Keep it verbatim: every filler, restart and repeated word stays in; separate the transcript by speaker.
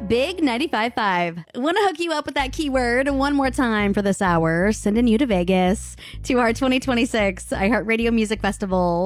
Speaker 1: Big ninety-five point five. Want to hook you up with that keyword one more time for this hour, sending you to Vegas to our twenty twenty-six iHeartRadio Music Festival.